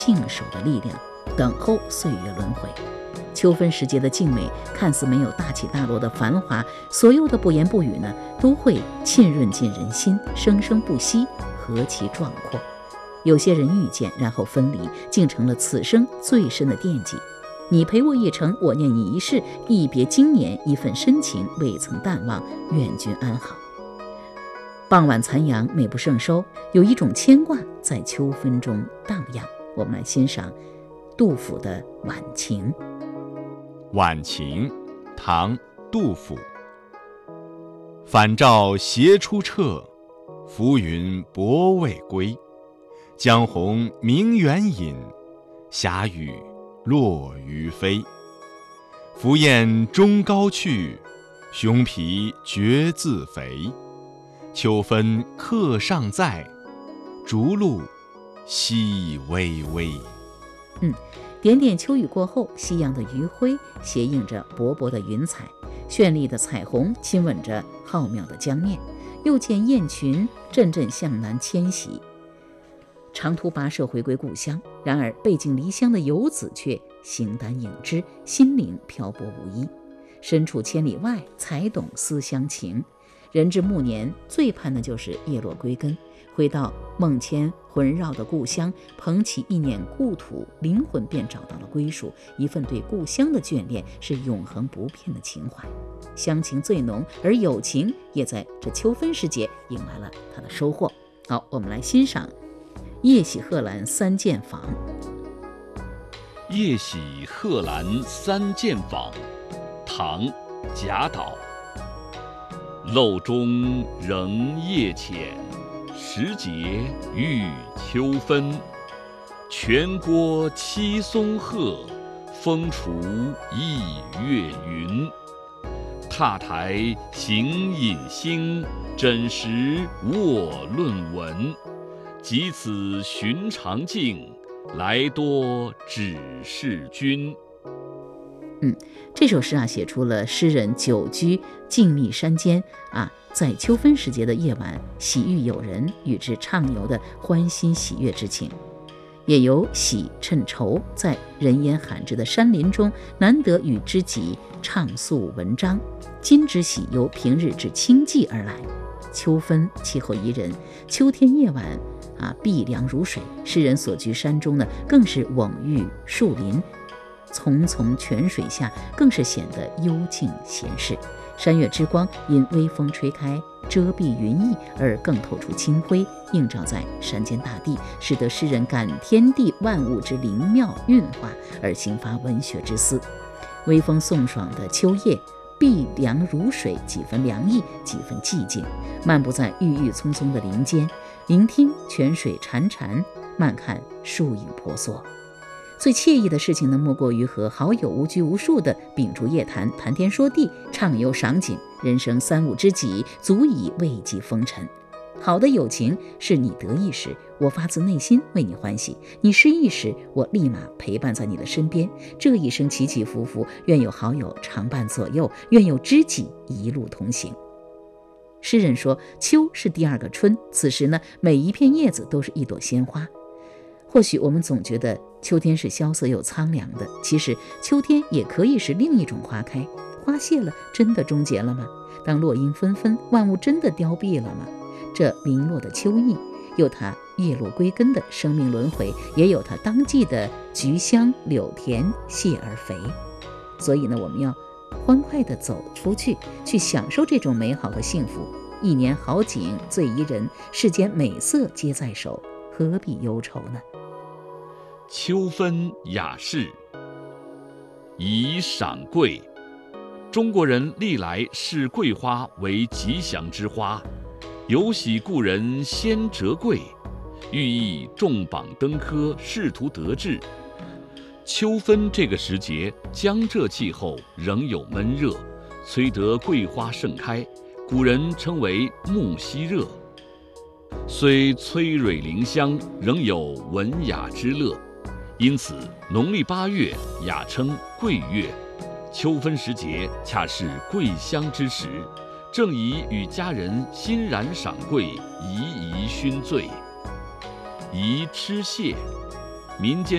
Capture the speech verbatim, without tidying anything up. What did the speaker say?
静守的力量，等候岁月轮回。秋分时节的静美看似没有大起大落的繁华，所有的不言不语呢，都会沁润进人心，生生不息，何其壮阔。有些人遇见然后分离，竟成了此生最深的惦记。你陪我一程，我念你一世，一别经年，一份深情未曾淡忘，愿君安好。傍晚残阳美不胜收，有一种牵挂在秋分中荡漾。我们来欣赏杜甫的《晚晴》。 晚晴，唐·杜甫。返照斜出彻，浮云薄未归。江红明远引，霞雨落于飞。凫雁终高去，熊脾决自肥。秋分客尚在，竹露淅微微。 嗯，点点秋雨过后，夕阳的余晖斜映着薄薄的云彩，绚丽的彩虹亲吻着浩渺的江面。又见雁群阵阵向南迁徙，长途跋涉回归故乡。然而背井离乡的游子却形单影只，心灵漂泊无依。身处千里外，才懂思乡情。人至暮年，最盼的就是叶落归根，回到梦牵魂绕的故乡，捧起一捻故土，灵魂便找到了归属。一份对故乡的眷恋，是永恒不变的情怀。乡情最浓，而友情也在这秋分时节迎来了它的收获。好，我们来欣赏《夜喜贺兰三间房》。 夜喜贺兰三间房，唐·贾岛。漏中仍夜浅，时节欲秋分。泉郭栖松鹤，风厨一月云。榻台行饮兴，枕石卧论文。及此寻常境，来多只是君。 嗯，这首诗啊，写出了诗人久居静谧山间啊，在秋分时节的夜晚，喜遇友人，与之畅游的欢欣喜悦之情。也有喜趁愁，在人烟罕至的山林中，难得与知己畅诉文章。今之喜由平日之清寂而来。秋分气候宜人，秋天夜晚啊，碧凉如水。诗人所居山中呢，更是蓊郁树林，淙淙泉水下，更是显得幽静闲适。山岳之光因微风吹开，遮蔽云翳，而更透出清辉，映照在山间大地，使得诗人感天地万物之灵妙运化，而兴发文学之思。微风送爽的秋夜，碧凉如水，几分凉意，几分寂静。漫步在郁郁葱葱的林间，聆听泉水潺潺，慢看树影婆娑。最惬意的事情呢，莫过于和好友无拘无束地秉烛夜谈，谈天说地，畅游赏景。人生三五知己，足以慰藉风尘。好的友情是你得意时，我发自内心为你欢喜；你失意时，我立马陪伴在你的身边。这一生起起伏伏，愿有好友常伴左右，愿有知己一路同行。诗人说，秋是第二个春，此时呢，每一片叶子都是一朵鲜花。或许我们总觉得秋天是萧瑟又苍凉的，其实秋天也可以是另一种花开。花谢了，真的终结了吗？当落英纷纷，万物真的凋敝了吗？这零落的秋意，有它叶落归根的生命轮回，也有它当季的菊香柳田谢而肥。所以呢，我们要欢快地走出去，去享受这种美好和幸福。一年好景最宜人，世间美色皆在手，何必忧愁呢？ 秋分雅士，以赏桂。中国人历来视桂花为吉祥之花，有喜故人先折桂，寓意重榜登科，仕途得志。秋分这个时节，江浙气候仍有闷热，虽得桂花盛开，古人称为木樨热。虽催蕊灵香，仍有文雅之乐。因此，农历八月雅称桂月。秋分时节恰是桂香之时，正宜与家人欣然赏桂，怡怡熏醉。宜吃蟹，民间